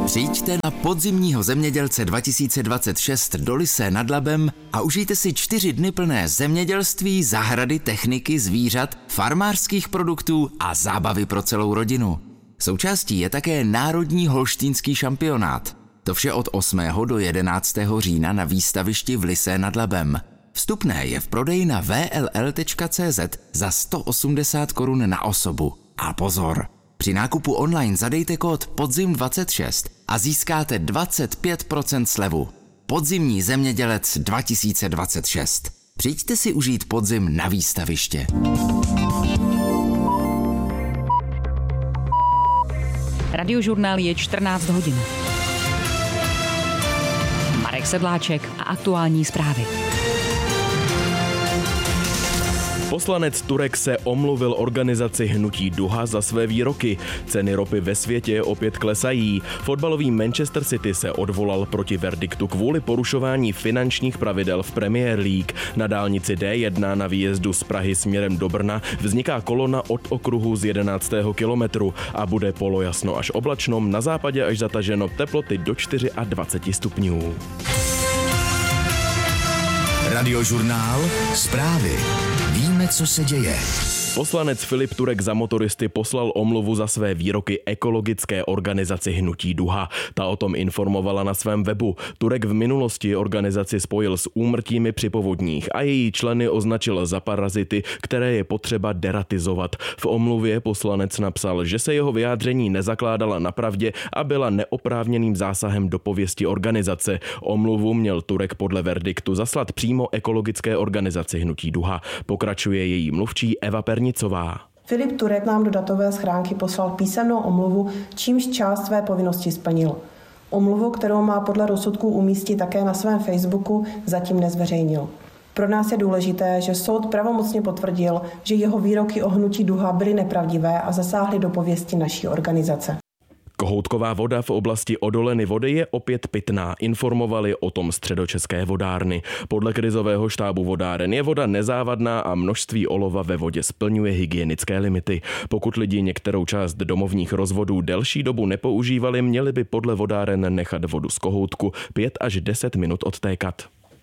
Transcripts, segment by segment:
Přijďte na podzimního zemědělce 2026 do Lysé nad Labem a užijte si 4 dny plné zemědělství, zahrady, techniky, zvířat, farmářských produktů a zábavy pro celou rodinu. Součástí je také Národní holštýnský šampionát. To vše od 8. do 11. října na výstavišti v Lysé nad Labem. Vstupné je v prodeji na vll.cz za 180 korun na osobu. A pozor! Při nákupu online zadejte kód PODZIM26 a získáte 25% slevu. Podzimní zemědělec 2026. Přijďte si užít podzim na výstaviště. Radiožurnál je 14 hodin. Marek Sedláček a aktuální zprávy. Poslanec Turek se omluvil organizaci Hnutí Duha za své výroky. Ceny ropy ve světě opět klesají. Fotbalový Manchester City se odvolal proti verdiktu kvůli porušování finančních pravidel v Premier League. Na dálnici D1 na výjezdu z Prahy směrem do Brna vzniká kolona od okruhu z 11. kilometru a bude polojasno až oblačno, na západě až zataženo, teploty do 24 stupňů. Radiožurnál Zprávy. Víme, co se děje. Poslanec Filip Turek za motoristy poslal omluvu za své výroky ekologické organizaci Hnutí Duha. Ta o tom informovala na svém webu. Turek v minulosti organizaci spojil s úmrtími při povodních a její členy označil za parazity, které je potřeba deratizovat. V omluvě poslanec napsal, že se jeho vyjádření nezakládala na pravdě a byla neoprávněným zásahem do pověsti organizace. Omluvu měl Turek podle verdiktu zaslat přímo ekologické organizaci Hnutí Duha. Pokračuje její mluvčí Eva Pernicová. Filip Turek nám do datové schránky poslal písemnou omluvu, čímž část své povinnosti splnil. Omluvu, kterou má podle rozsudku umístit také na svém Facebooku, zatím nezveřejnil. Pro nás je důležité, že soud pravomocně potvrdil, že jeho výroky o Hnutí Duha byly nepravdivé a zasáhly do pověsti naší organizace. Kohoutková voda v oblasti Odoleny Vody je opět pitná, informovali o tom Středočeské vodárny. Podle krizového štábu vodáren je voda nezávadná a množství olova ve vodě splňuje hygienické limity. Pokud lidi některou část domovních rozvodů delší dobu nepoužívali, měli by podle vodáren nechat vodu z kohoutku 5 až 10 minut odtékat.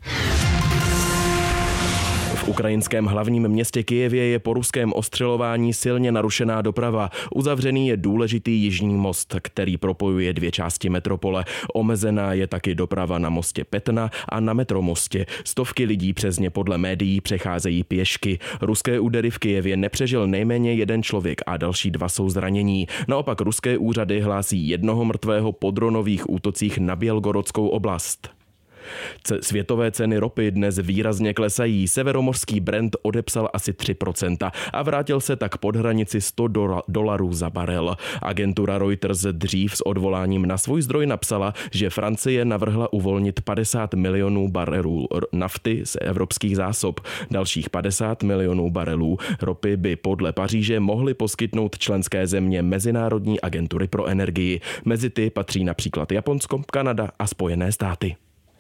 V ukrajinském hlavním městě Kyjevě je po ruském ostřelování silně narušená doprava. Uzavřený je důležitý jižní most, který propojuje 2 části metropole. Omezená je taky doprava na mostě Petna a na metromostě. Stovky lidí přes ně podle médií přecházejí pěšky. Ruské údery v Kyjevě nepřežil nejméně 1 člověk a další 2 jsou zranění. Naopak ruské úřady hlásí 1 mrtvého po dronových útocích na Bělgorodskou oblast. Světové ceny ropy dnes výrazně klesají. Severomořský Brent odepsal asi 3% a vrátil se tak pod hranici $100 za barel. Agentura Reuters dřív s odvoláním na svůj zdroj napsala, že Francie navrhla uvolnit 50 milionů barelů nafty z evropských zásob. Dalších 50 milionů barelů ropy by podle Paříže mohly poskytnout členské země Mezinárodní agentury pro energii. Mezi ty patří například Japonsko, Kanada a Spojené státy.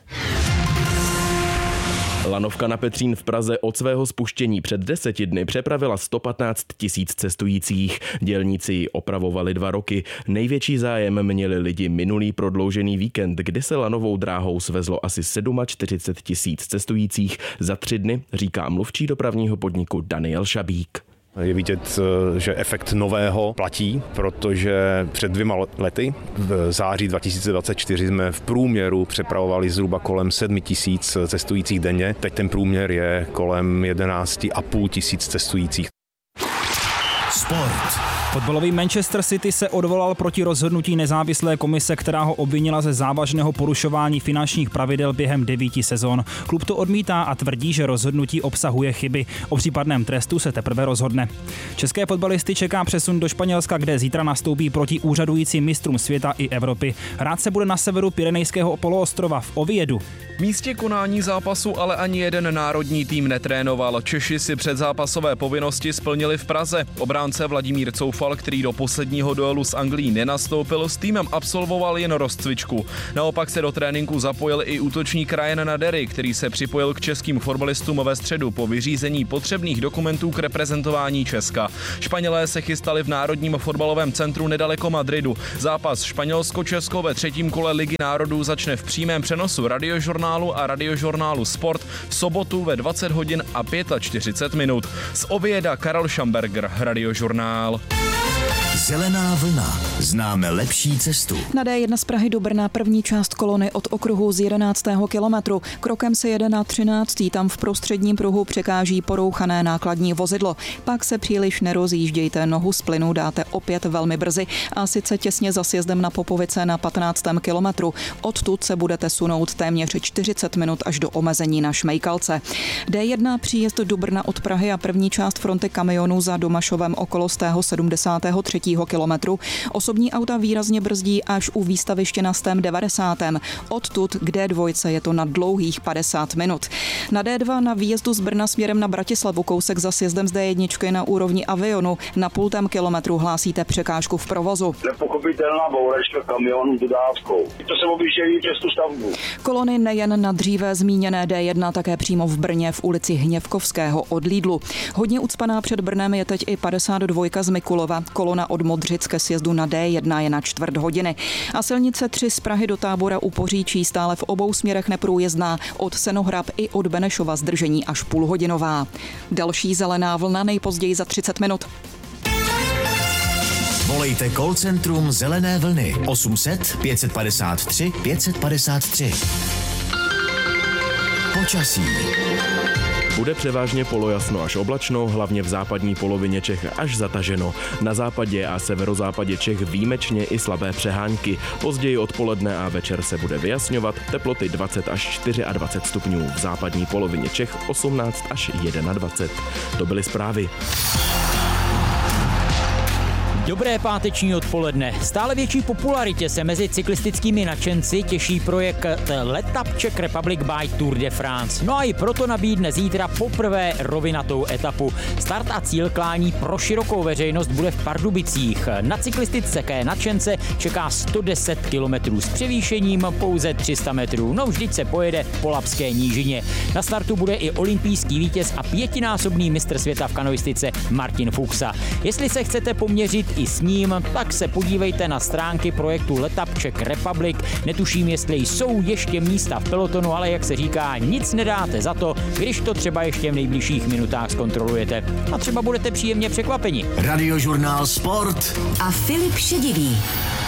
Lanovka na Petřín v Praze od svého spuštění před 10 dny přepravila 115 000 cestujících. Dělníci ji opravovali 2 roky. Největší zájem měli lidi minulý prodloužený víkend, kdy se lanovou dráhou svezlo asi 47 000 cestujících za 3 dny, říká mluvčí dopravního podniku Daniel Šabík. Je vidět, že efekt nového platí, protože před 2 lety, v září 2024, jsme v průměru přepravovali zhruba kolem 7 000 cestujících denně. Teď ten průměr je kolem 11 500 cestujících. Sport. Fotbalový Manchester City se odvolal proti rozhodnutí nezávislé komise, která ho obvinila ze závažného porušování finančních pravidel během 9 sezon. Klub to odmítá a tvrdí, že rozhodnutí obsahuje chyby. O případném trestu se teprve rozhodne. České fotbalisty čeká přesun do Španělska, kde zítra nastoupí proti úřadujícím mistrům světa i Evropy. Hrát se bude na severu Pyrenejského poloostrova v Oviedu. V místě konání zápasu ale ani jeden národní tým netrénoval. Češi si předzápasové povinnosti splnili v Praze. Obránce Vladimír Coufal Koufal, který do posledního duelu s Anglií nenastoupil, s týmem absolvoval jen rozcvičku. Naopak se do tréninku zapojil i útočník Ryan Nadery, který se připojil k českým fotbalistům ve středu po vyřízení potřebných dokumentů k reprezentování Česka. Španělé se chystali v Národním fotbalovém centru nedaleko Madridu. Zápas Španělsko-Česko ve třetím kole Ligy národů začne v přímém přenosu Radiožurnálu a Radiožurnálu Sport v sobotu ve 20 hodin a 45 minut. Z Ovieda Karel Šamberger, Radiožurnál. Zelená vlna. Známe lepší cestu. Na D1 z Prahy do Brna první část kolony od okruhu z 11. kilometru. Krokem se jede na 13. Tam v prostředním pruhu překáží porouchané nákladní vozidlo. Pak se příliš nerozjíždějte, nohu z plynu dáte opět velmi brzy a sice těsně za sjezdem na Popovice na 15. kilometru. Odtud se budete sunout téměř 40 minut až do omezení na Šmejkalce. D1 příjezd do Brna od Prahy a první část fronty kamionů za Domašovem okolo z 73. kilometru. Osobní auta výrazně brzdí až u výstaviště na 90. Odtud k D2 je to na dlouhých 50 minut. Na D2 na výjezdu z Brna směrem na Bratislavu kousek za sjezdem z D1 na úrovni Avionu na 0,5 kilometru hlásíte překážku v provozu. Nepochopitelná bouračka kamionů dodávkou. To se objíždějí přes tu stavbu. Kolony nejen na dříve zmíněné D1, také přímo v Brně v ulici Hněvkovského od Lidlu. Hodně ucpaná před Brnem je teď i 52 z Mikulova. Kolona od Modřic ke sjezdu na D1 je na čtvrt hodiny. A silnice 3 z Prahy do Tábora u Poříčí stále v obou směrech neprůjezdná. Od Senohrab i od Benešova zdržení až půlhodinová. Další zelená vlna nejpozději za 30 minut. Volejte call centrum Zelené vlny 800 553 553. Počasí. Bude převážně polojasno až oblačno, hlavně v západní polovině Čech až zataženo. Na západě a severozápadě Čech výjimečně i slabé přehánky. Později odpoledne a večer se bude vyjasňovat, teploty 20 až 24 stupňů. V západní polovině Čech 18 až 21. To byly zprávy. Dobré páteční odpoledne. Stále větší popularitě se mezi cyklistickými nadšenci těší projekt Let Up Czech Republic by Tour de France. No a i proto nabídne zítra poprvé rovinatou etapu. Start a cíl klání pro širokou veřejnost bude v Pardubicích. Na cyklistické nadšence čeká 110 km s převýšením pouze 300 metrů. No vždyť se pojede po Lapské nížině. Na startu bude i olympijský vítěz a 5násobný mistr světa v kanoistice Martin Fuchsa. Jestli se chcete poměřit i s ním, tak se podívejte na stránky projektu Let Up Czech Republic. Netuším, jestli jsou ještě místa v pelotonu, ale jak se říká, nic nedáte za to, když to třeba ještě v nejbližších minutách zkontrolujete. A třeba budete příjemně překvapeni. Radiožurnál Sport a Filip Šedivý.